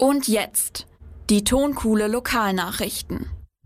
Und jetzt die Tonkuhle Lokalnachrichten.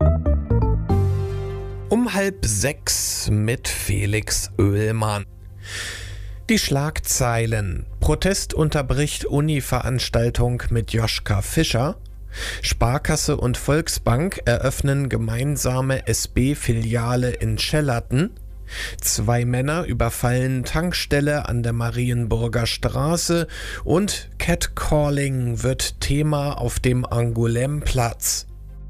Um 5:30 mit Felix Oehlmann. Die Schlagzeilen: Protest unterbricht Uni-Veranstaltung mit Joschka Fischer. Sparkasse und Volksbank eröffnen gemeinsame SB-Filiale in Schellerten. 2 Männer überfallen Tankstelle an der Marienburger Straße und Catcalling wird Thema auf dem Angoulême-Platz.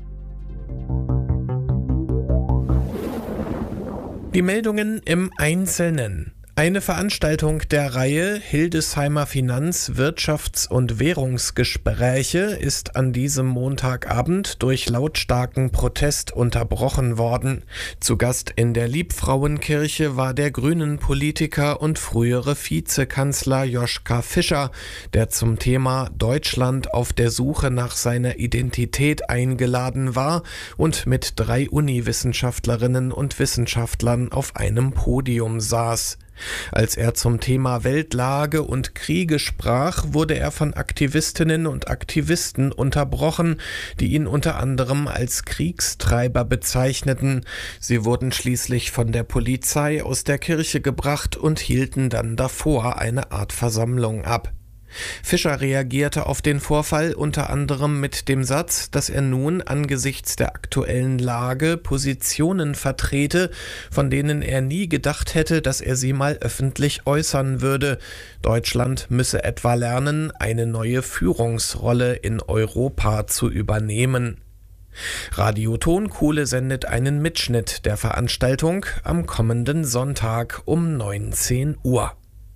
Die Meldungen im Einzelnen. Eine Veranstaltung der Reihe Hildesheimer Finanz-, Wirtschafts- und Währungsgespräche ist an diesem Montagabend durch lautstarken Protest unterbrochen worden. Zu Gast in der Liebfrauenkirche war der Grünen-Politiker und frühere Vizekanzler Joschka Fischer, der zum Thema Deutschland auf der Suche nach seiner Identität eingeladen war und mit 3 Uniwissenschaftlerinnen und Wissenschaftlern auf einem Podium saß. Als er zum Thema Weltlage und Kriege sprach, wurde er von Aktivistinnen und Aktivisten unterbrochen, die ihn unter anderem als Kriegstreiber bezeichneten. Sie wurden schließlich von der Polizei aus der Kirche gebracht und hielten dann davor eine Art Versammlung ab. Fischer reagierte auf den Vorfall unter anderem mit dem Satz, dass er nun angesichts der aktuellen Lage Positionen vertrete, von denen er nie gedacht hätte, dass er sie mal öffentlich äußern würde. Deutschland müsse etwa lernen, eine neue Führungsrolle in Europa zu übernehmen. Radio Tonkuhle sendet einen Mitschnitt der Veranstaltung am kommenden Sonntag um 19 Uhr.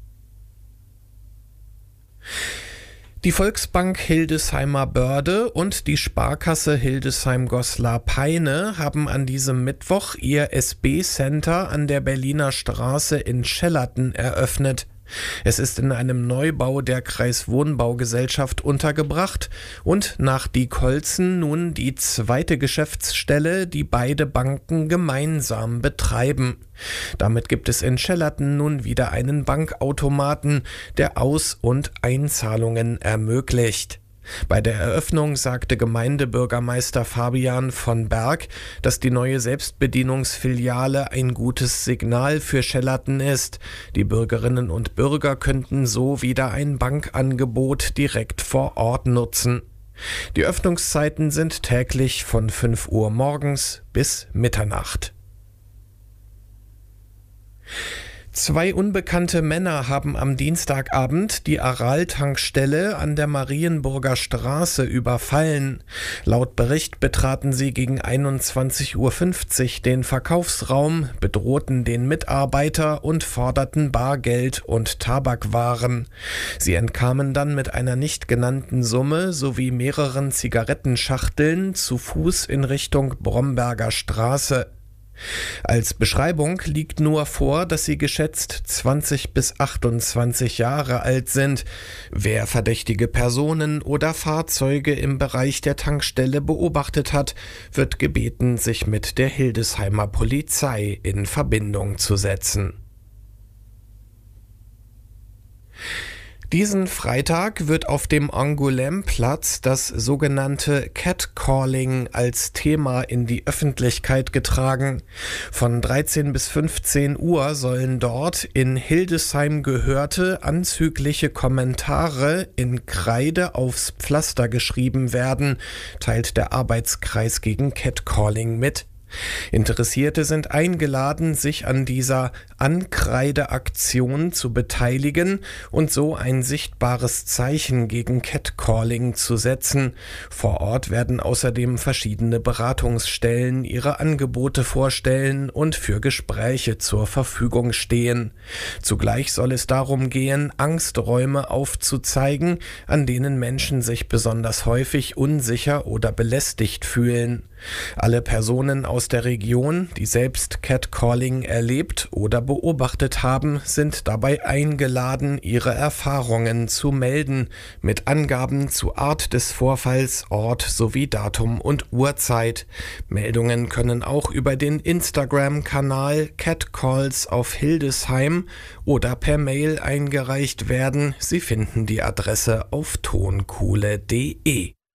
Die Volksbank Hildesheimer Börde und die Sparkasse Hildesheim-Goslar-Peine haben an diesem Mittwoch ihr SB-Center an der Berliner Straße in Schellerten eröffnet. Es ist in einem Neubau der Kreiswohnbaugesellschaft untergebracht und nach Diekolzen nun die 2. Geschäftsstelle, die beide Banken gemeinsam betreiben. Damit gibt es in Schellerten nun wieder einen Bankautomaten, der Aus- und Einzahlungen ermöglicht. Bei der Eröffnung sagte Gemeindebürgermeister Fabian von Berg, dass die neue Selbstbedienungsfiliale ein gutes Signal für Schellerten ist. Die Bürgerinnen und Bürger könnten so wieder ein Bankangebot direkt vor Ort nutzen. Die Öffnungszeiten sind täglich von 5 Uhr morgens bis Mitternacht. 2 unbekannte Männer haben am Dienstagabend die Aral-Tankstelle an der Marienburger Straße überfallen. Laut Bericht betraten sie gegen 21:50 Uhr den Verkaufsraum, bedrohten den Mitarbeiter und forderten Bargeld und Tabakwaren. Sie entkamen dann mit einer nicht genannten Summe sowie mehreren Zigarettenschachteln zu Fuß in Richtung Bromberger Straße. Als Beschreibung liegt nur vor, dass sie geschätzt 20 bis 28 Jahre alt sind. Wer verdächtige Personen oder Fahrzeuge im Bereich der Tankstelle beobachtet hat, wird gebeten, sich mit der Hildesheimer Polizei in Verbindung zu setzen. Diesen Freitag wird auf dem Angoulême-Platz das sogenannte Catcalling als Thema in die Öffentlichkeit getragen. Von 13 bis 15 Uhr sollen dort in Hildesheim gehörte anzügliche Kommentare in Kreide aufs Pflaster geschrieben werden, teilt der Arbeitskreis gegen Catcalling mit. Interessierte sind eingeladen, sich an dieser Ankreideaktion zu beteiligen und so ein sichtbares Zeichen gegen Catcalling zu setzen. Vor Ort werden außerdem verschiedene Beratungsstellen ihre Angebote vorstellen und für Gespräche zur Verfügung stehen. Zugleich soll es darum gehen, Angsträume aufzuzeigen, an denen Menschen sich besonders häufig unsicher oder belästigt fühlen. Alle Personen aus der Region, die selbst Catcalling erlebt oder beobachtet haben, sind dabei eingeladen, ihre Erfahrungen zu melden, mit Angaben zu Art des Vorfalls, Ort sowie Datum und Uhrzeit. Meldungen können auch über den Instagram-Kanal Catcalls auf Hildesheim oder per Mail eingereicht werden. Sie finden die Adresse auf tonkuhle.de.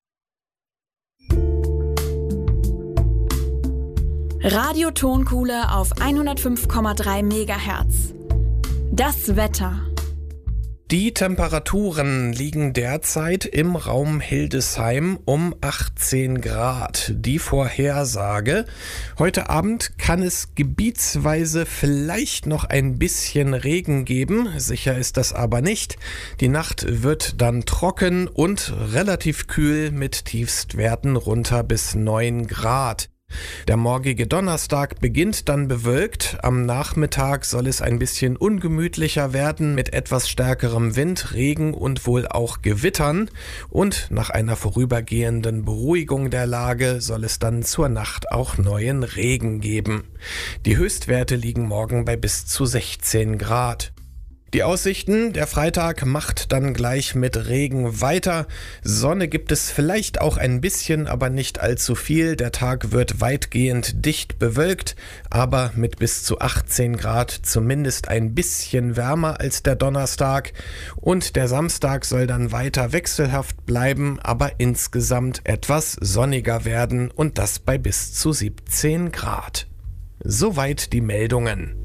Radio Tonkuhle auf 105,3 MHz. Das Wetter. Die Temperaturen liegen derzeit im Raum Hildesheim um 18 Grad. Die Vorhersage: Heute Abend kann es gebietsweise vielleicht noch ein bisschen Regen geben. Sicher ist das aber nicht. Die Nacht wird dann trocken und relativ kühl mit Tiefstwerten runter bis 9 Grad. Der morgige Donnerstag beginnt dann bewölkt. Am Nachmittag soll es ein bisschen ungemütlicher werden mit etwas stärkerem Wind, Regen und wohl auch Gewittern. Und nach einer vorübergehenden Beruhigung der Lage soll es dann zur Nacht auch neuen Regen geben. Die Höchstwerte liegen morgen bei bis zu 16 Grad. Die Aussichten: Der Freitag macht dann gleich mit Regen weiter. Sonne gibt es vielleicht auch ein bisschen, aber nicht allzu viel. Der Tag wird weitgehend dicht bewölkt, aber mit bis zu 18 Grad zumindest ein bisschen wärmer als der Donnerstag. Und der Samstag soll dann weiter wechselhaft bleiben, aber insgesamt etwas sonniger werden und das bei bis zu 17 Grad. Soweit die Meldungen.